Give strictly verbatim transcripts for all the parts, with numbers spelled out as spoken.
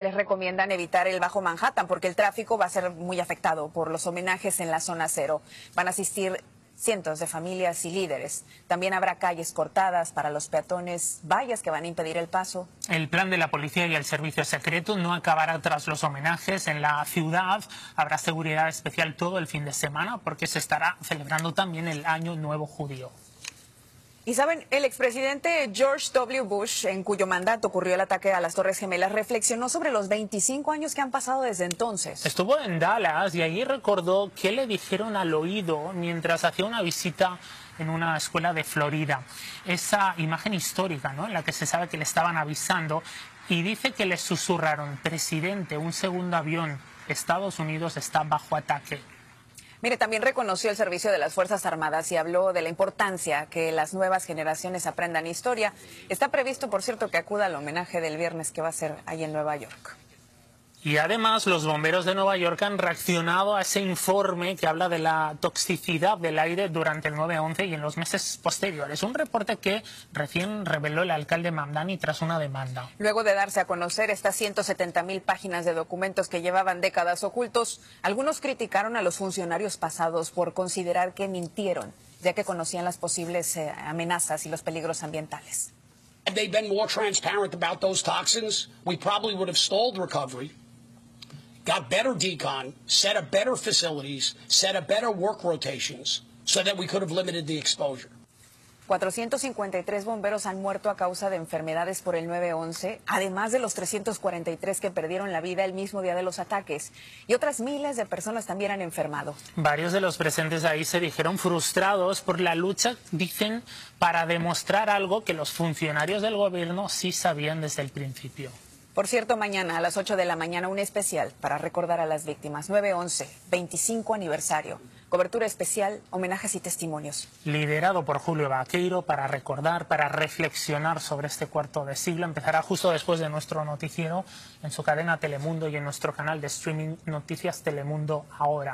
locales recomiendan evitar el Bajo Manhattan porque el tráfico va a ser muy afectado por los homenajes en la zona cero. Van a asistir cientos de familias y líderes. También habrá calles cortadas para los peatones, vallas que van a impedir el paso. El plan de la policía y el servicio secreto no acabará tras los homenajes. En la ciudad habrá seguridad especial todo el fin de semana porque se estará celebrando también el Año Nuevo Judío. Y saben, el expresidente George W. Bush, en cuyo mandato ocurrió el ataque a las Torres Gemelas, reflexionó sobre los veinticinco años que han pasado desde entonces. Estuvo en Dallas y allí recordó qué le dijeron al oído mientras hacía una visita en una escuela de Florida. Esa imagen histórica, ¿no?, en la que se sabe que le estaban avisando, y dice que le susurraron: presidente, un segundo avión, Estados Unidos está bajo ataque. Mire, también reconoció el servicio de las Fuerzas Armadas y habló de la importancia que las nuevas generaciones aprendan historia. Está previsto, por cierto, que acuda al homenaje del viernes que va a ser ahí en Nueva York. Y además los bomberos de Nueva York han reaccionado a ese informe que habla de la toxicidad del aire durante el nueve once y en los meses posteriores. Un reporte que recién reveló el alcalde Mamdani tras una demanda. Luego de darse a conocer estas ciento setenta mil páginas de documentos que llevaban décadas ocultos, algunos criticaron a los funcionarios pasados por considerar que mintieron, ya que conocían las posibles eh, amenazas y los peligros ambientales. Had they been more transparent about those toxins, we probably would have stalled recovery. Got better decon, set up better facilities, set up better work rotations so that we could have limited the exposure. cuatrocientos cincuenta y tres bomberos han muerto a causa de enfermedades por el nueve once, además de los trescientos cuarenta y tres que perdieron la vida el mismo día de los ataques. Y otras miles de personas también han enfermado. Varios de los presentes ahí se dijeron frustrados por la lucha, dicen, para demostrar algo que los funcionarios del gobierno sí sabían desde el principio. Por cierto, mañana a las ocho de la mañana un especial para recordar a las víctimas. nueve once, veinticinco aniversario. Cobertura especial, homenajes y testimonios. Liderado por Julio Vaqueiro para recordar, para reflexionar sobre este cuarto de siglo. Empezará justo después de nuestro noticiero en su cadena Telemundo y en nuestro canal de streaming Noticias Telemundo Ahora.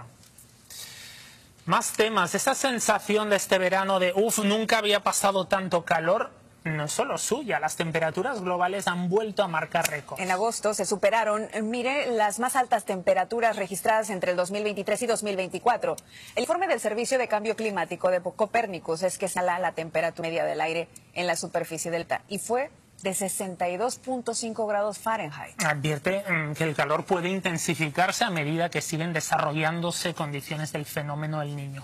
Más temas. Esa sensación de este verano de uff, nunca había pasado tanto calor, no es solo suya, las temperaturas globales han vuelto a marcar récords. En agosto se superaron, mire, las más altas temperaturas registradas entre el dos mil veintitrés y dos mil veinticuatro. El informe del Servicio de Cambio Climático de Copernicus es que señala la temperatura media del aire en la superficie del planeta y fue de sesenta y dos punto cinco grados Fahrenheit. Advierte mmm, que el calor puede intensificarse a medida que siguen desarrollándose condiciones del fenómeno El Niño.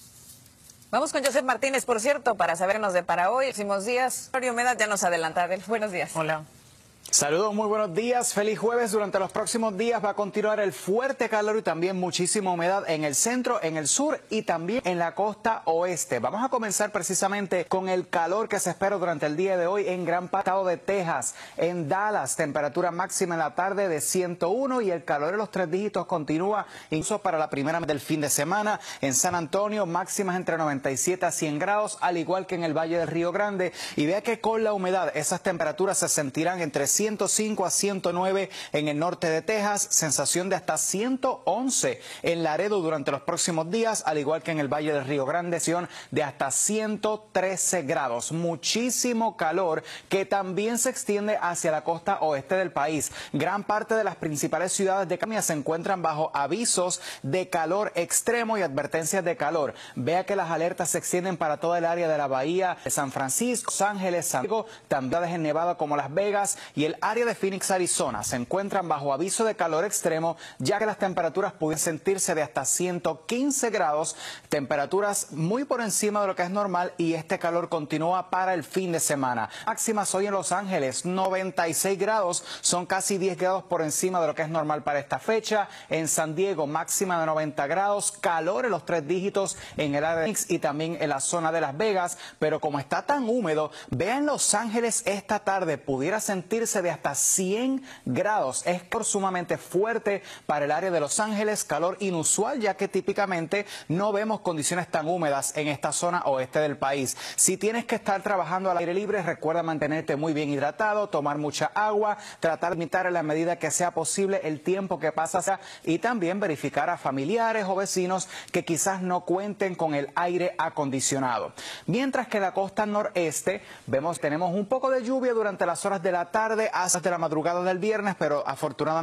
Vamos con Joseph Martínez, por cierto, para sabernos de para hoy. Próximos días, Gloria Humedad ya nos adelanta. Buenos días. Hola. Saludos, muy buenos días, feliz jueves. Durante los próximos días va a continuar el fuerte calor y también muchísima humedad en el centro, en el sur y también en la costa oeste. Vamos a comenzar precisamente con el calor que se espera durante el día de hoy en gran parte del estado de Texas. En Dallas, temperatura máxima en la tarde de ciento uno y el calor de los tres dígitos continúa incluso para la primera del fin de semana. En San Antonio, máximas entre noventa y siete a cien grados, al igual que en el Valle del Río Grande. Y vea que con la humedad esas temperaturas se sentirán entre ciento cinco a ciento nueve en el norte de Texas, sensación de hasta ciento once en Laredo durante los próximos días, al igual que en el Valle del Río Grande, sensación de hasta ciento trece grados. Muchísimo calor que también se extiende hacia la costa oeste del país. Gran parte de las principales ciudades de California se encuentran bajo avisos de calor extremo y advertencias de calor. Vea que las alertas se extienden para toda el área de la bahía de San Francisco, Los Ángeles, San Diego, también en Nevada como Las Vegas y el área de Phoenix, Arizona, se encuentran bajo aviso de calor extremo, ya que las temperaturas pueden sentirse de hasta ciento quince grados, temperaturas muy por encima de lo que es normal, y este calor continúa para el fin de semana. Máximas hoy en Los Ángeles, noventa y seis grados, son casi diez grados por encima de lo que es normal para esta fecha. En San Diego, máxima de noventa grados, calor en los tres dígitos en el área de Phoenix y también en la zona de Las Vegas, pero como está tan húmedo, vean Los Ángeles esta tarde, pudiera sentirse de hasta cien grados. Es sumamente fuerte para el área de Los Ángeles, calor inusual ya que típicamente no vemos condiciones tan húmedas en esta zona oeste del país. Si tienes que estar trabajando al aire libre, recuerda mantenerte muy bien hidratado, tomar mucha agua, tratar de limitar en la medida que sea posible el tiempo que pasas y también verificar a familiares o vecinos que quizás no cuenten con el aire acondicionado. Mientras que en la costa noreste vemos tenemos un poco de lluvia durante las horas de la tarde hasta de la madrugada del viernes, pero afortunadamente